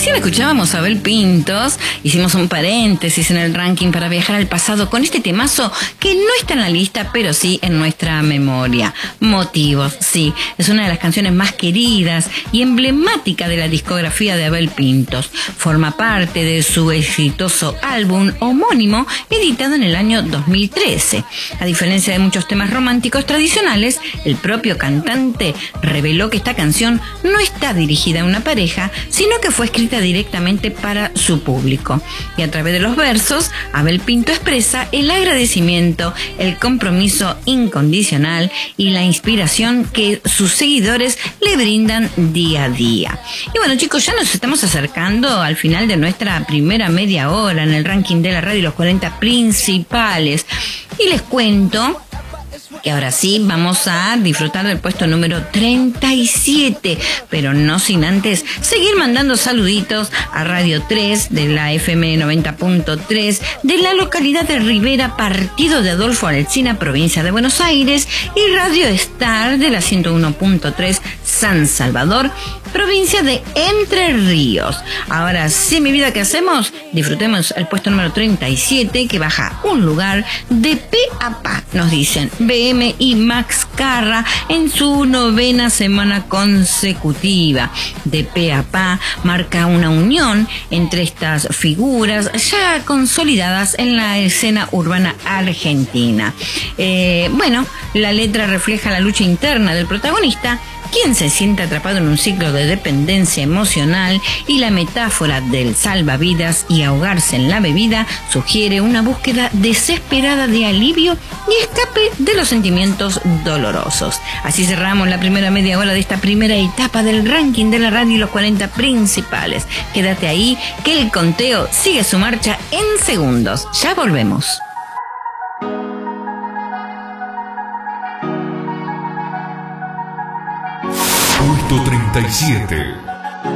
Recién escuchábamos a Abel Pintos, hicimos un paréntesis en el ranking para viajar al pasado con este temazo que no está en la lista, pero sí en nuestra memoria. Motivos, sí, es una de las canciones más queridas y emblemática de la discografía de Abel Pintos. Forma parte de su exitoso álbum homónimo, editado en el año 2013. A diferencia de muchos temas románticos tradicionales, el propio cantante reveló que esta canción no está dirigida a una pareja, sino que fue escrita directamente para su público. Y a través de los versos, Abel Pinto expresa el agradecimiento, el compromiso incondicional y la inspiración que sus seguidores le brindan día a día. Y bueno, chicos, ya nos estamos acercando al final de nuestra primera media hora en el ranking de la radio, los 40 principales. Y les cuento que ahora sí vamos a disfrutar del puesto número 37, pero no sin antes seguir mandando saluditos a Radio 3 de la FM 90.3 de la localidad de Rivera, partido de Adolfo Alsina, provincia de Buenos Aires, y Radio Star de la 101.3 San Salvador, provincia de Entre Ríos. Ahora sí, mi vida, ¿qué hacemos? Disfrutemos el puesto número 37, que baja un lugar de pe a pa, nos dicen BM y Max Carra en su 9ª semana consecutiva. De pe a pa marca una unión entre estas figuras ya consolidadas en la escena urbana argentina. Bueno, la letra refleja la lucha interna del protagonista, quien se siente atrapado en un ciclo de dependencia emocional, y la metáfora del salvavidas y ahogarse en la bebida sugiere una búsqueda desesperada de alivio y escape de los sentimientos dolorosos. Así cerramos la primera media hora de esta primera etapa del ranking de la radio y los 40 principales. Quédate ahí, que el conteo sigue su marcha en segundos. Ya volvemos. Puesto 37.